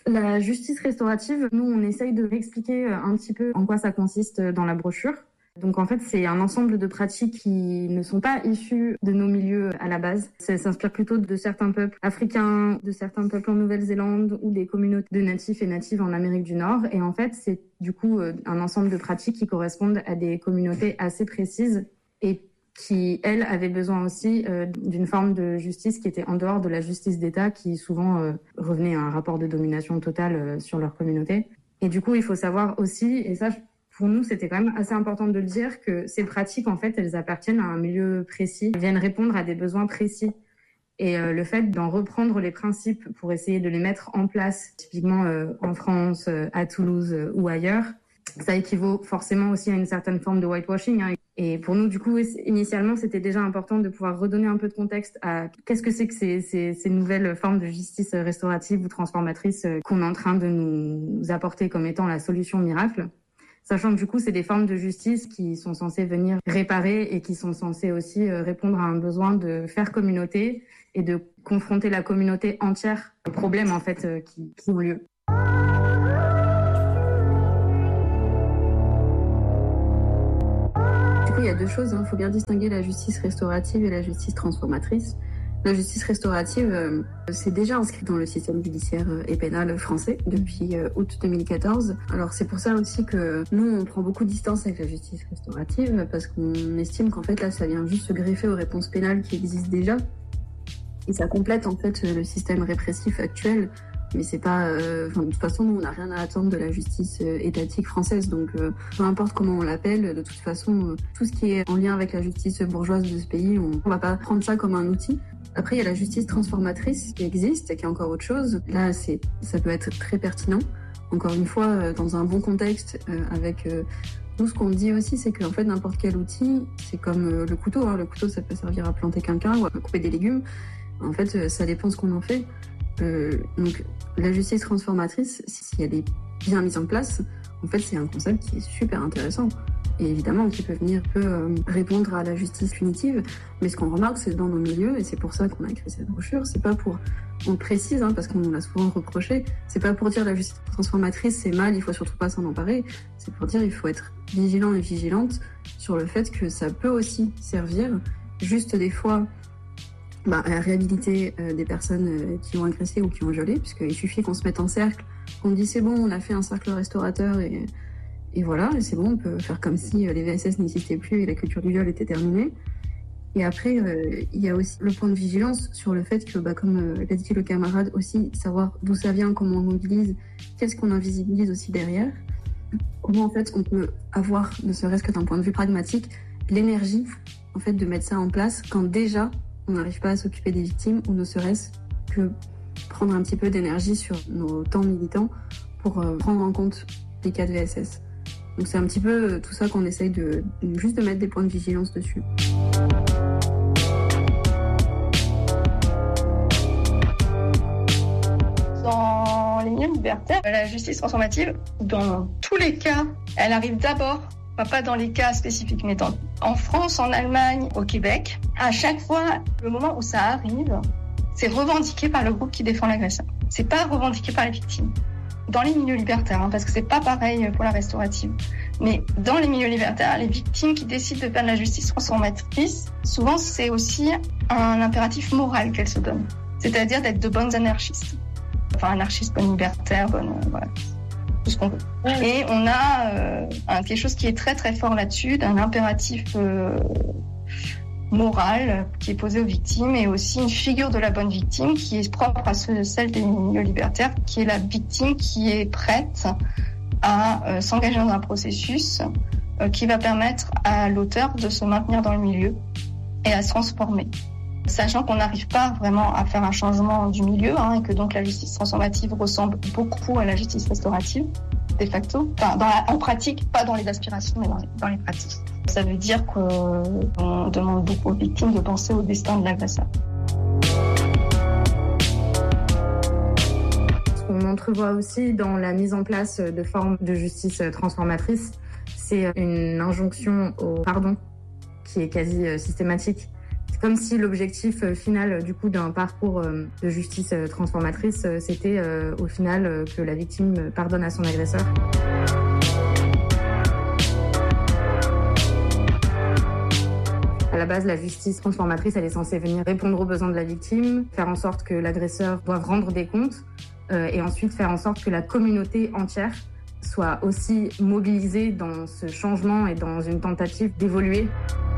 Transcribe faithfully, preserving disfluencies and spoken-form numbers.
La justice restaurative, nous, on essaye de réexpliquer un petit peu en quoi ça consiste dans la brochure. Donc en fait, c'est un ensemble de pratiques qui ne sont pas issues de nos milieux à la base. Ça s'inspire plutôt de certains peuples africains, de certains peuples en Nouvelle-Zélande ou des communautés de natifs et natives en Amérique du Nord. Et en fait, c'est du coup un ensemble de pratiques qui correspondent à des communautés assez précises et qui, elles, avaient besoin aussi euh, d'une forme de justice qui était en dehors de la justice d'État, qui souvent euh, revenait à un rapport de domination totale euh, sur leur communauté. Et du coup, il faut savoir aussi, et ça, pour nous, c'était quand même assez important de le dire, que ces pratiques, en fait, elles appartiennent à un milieu précis, elles viennent répondre à des besoins précis. Et euh, le fait d'en reprendre les principes pour essayer de les mettre en place, typiquement euh, en France, euh, à Toulouse euh, ou ailleurs, ça équivaut forcément aussi à une certaine forme de whitewashing. Hein. Et pour nous, du coup, initialement, c'était déjà important de pouvoir redonner un peu de contexte à qu'est-ce que c'est que ces, ces, ces nouvelles formes de justice restaurative ou transformatrice qu'on est en train de nous apporter comme étant la solution miracle. Sachant que du coup, c'est des formes de justice qui sont censées venir réparer et qui sont censées aussi répondre à un besoin de faire communauté et de confronter la communauté entière aux problèmes en fait qui, qui ont lieu. Il y a deux choses, il hein. faut bien distinguer la justice restaurative et la justice transformatrice. La justice restaurative, euh, c'est déjà inscrit dans le système judiciaire et pénal français depuis euh, août deux mille quatorze. Alors c'est pour ça aussi que nous, on prend beaucoup de distance avec la justice restaurative parce qu'on estime qu'en fait là, ça vient juste se greffer aux réponses pénales qui existent déjà. Et ça complète en fait le système répressif actuel. Mais c'est pas, euh, enfin, de toute façon, nous, on n'a rien à attendre de la justice euh, étatique française. Donc, euh, peu importe comment on l'appelle, de toute façon, euh, tout ce qui est en lien avec la justice bourgeoise de ce pays, on, on va pas prendre ça comme un outil. Après, il y a la justice transformatrice qui existe et qui est encore autre chose. Là, c'est, ça peut être très pertinent. Encore une fois, euh, dans un bon contexte, euh, avec euh, nous, ce qu'on dit aussi, c'est qu'en fait, n'importe quel outil, c'est comme euh, le couteau. Hein. Le couteau, ça peut servir à planter quelqu'un ou à couper des légumes. En fait, euh, ça dépend ce qu'on en fait. Euh, donc la justice transformatrice, si elle est bien mise en place, en fait c'est un concept qui est super intéressant et évidemment qui peut venir peut euh, répondre à la justice punitive. Mais ce qu'on remarque, c'est dans nos milieux, et c'est pour ça qu'on a écrit cette brochure, c'est pas pour, on précise hein, parce qu'on nous l'a souvent reproché, c'est pas pour dire la justice transformatrice c'est mal, il faut surtout pas s'en emparer, c'est pour dire il faut être vigilant et vigilante sur le fait que ça peut aussi servir juste des fois Bah, à réhabiliter euh, des personnes euh, qui ont agressé ou qui ont violé, puisqu'il suffit qu'on se mette en cercle, qu'on dit c'est bon, on a fait un cercle restaurateur et, et voilà, et c'est bon, on peut faire comme si euh, les V S S n'existaient plus et la culture du viol était terminée. Et après, euh, il y a aussi le point de vigilance sur le fait que, bah, comme euh, l'a dit le camarade aussi, savoir d'où ça vient, comment on mobilise, qu'est-ce qu'on invisibilise aussi derrière, comment en fait on peut avoir, ne serait-ce que d'un point de vue pragmatique, l'énergie en fait de mettre ça en place quand déjà on n'arrive pas à s'occuper des victimes, ou ne serait-ce que prendre un petit peu d'énergie sur nos temps militants pour euh, prendre en compte les cas de V S S. Donc c'est un petit peu euh, tout ça qu'on essaye de, de juste de mettre des points de vigilance dessus. Dans les milieux libertaires, la justice transformative, dans tous les cas, elle arrive d'abord, pas dans les cas spécifiques, mais dans, en France, en Allemagne, au Québec, à chaque fois, le moment où ça arrive, c'est revendiqué par le groupe qui défend l'agresseur. C'est pas revendiqué par les victimes. Dans les milieux libertaires, hein, parce que c'est pas pareil pour la restaurative. Mais dans les milieux libertaires, les victimes qui décident de faire de la justice transformatrice, souvent c'est aussi un impératif moral qu'elles se donnent. C'est-à-dire d'être de bonnes anarchistes. Enfin, anarchistes, bonnes libertaires, bonnes, euh, voilà. Tout ce qu'on veut. Et on a euh, un, quelque chose qui est très très fort là-dessus, d'un impératif euh, moral qui est posé aux victimes, et aussi une figure de la bonne victime qui est propre à ceux, celle des milieux libertaires, qui est la victime qui est prête à euh, s'engager dans un processus euh, qui va permettre à l'auteur de se maintenir dans le milieu et à se transformer. Sachant qu'on n'arrive pas vraiment à faire un changement du milieu, hein, et que donc la justice transformative ressemble beaucoup à la justice restaurative, de facto. Enfin, dans la, en pratique, pas dans les aspirations, mais dans les, dans les pratiques. Ça veut dire qu'on demande beaucoup aux victimes de penser au destin de l'agresseur. Ce qu'on entrevoit aussi dans la mise en place de formes de justice transformatrice, c'est une injonction au pardon qui est quasi systématique. Comme si l'objectif final du coup d'un parcours de justice transformatrice, c'était au final que la victime pardonne à son agresseur. À la base, la justice transformatrice, elle est censée venir répondre aux besoins de la victime, faire en sorte que l'agresseur doive rendre des comptes euh, et ensuite faire en sorte que la communauté entière soit aussi mobilisée dans ce changement et dans une tentative d'évoluer.